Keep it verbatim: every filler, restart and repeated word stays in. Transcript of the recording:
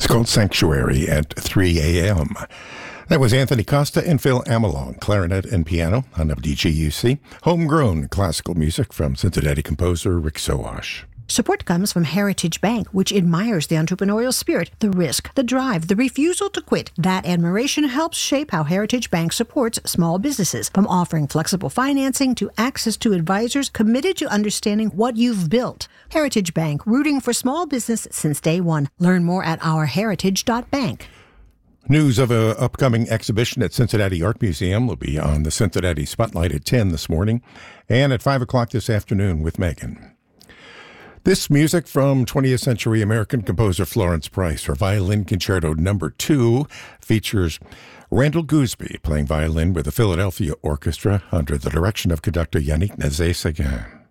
It's called Sanctuary at three a.m. That was Anthony Costa and Phil Amelong, clarinet and piano on W D G U C. Homegrown classical music from Cincinnati composer Rick Soash. Support comes from Heritage Bank, which admires the entrepreneurial spirit, the risk, the drive, the refusal to quit. That admiration helps shape how Heritage Bank supports small businesses, from offering flexible financing to access to advisors committed to understanding what you've built. Heritage Bank, rooting for small business since day one. Learn more at our heritage dot bank. News of an upcoming exhibition at Cincinnati Art Museum will be on the Cincinnati Spotlight at ten this morning and at five o'clock this afternoon with Megan. This music from twentieth century American composer Florence Price, her Violin Concerto Number Two, features Randall Gooseby playing violin with the Philadelphia Orchestra under the direction of conductor Yannick Nézet-Séguin.